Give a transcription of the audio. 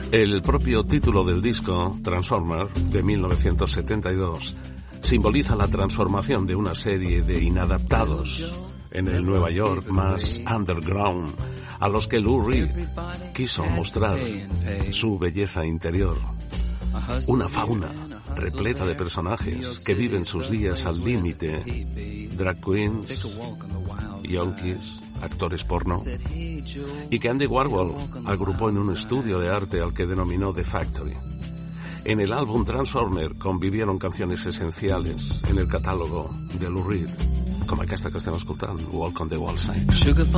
El propio título del disco, Transformer, de 1972, simboliza la transformación de una serie de inadaptados en el Nueva York más underground, a los que Lou Reed quiso mostrar su belleza interior. Una fauna repleta de personajes que viven sus días al límite, drag queens, yonkis, actores porno, y que Andy Warhol agrupó en un estudio de arte al que denominó The Factory. En el álbum Transformer convivieron canciones esenciales en el catálogo de Lou Reed, com aquesta que estem escoltant, Walk on the Wall Side.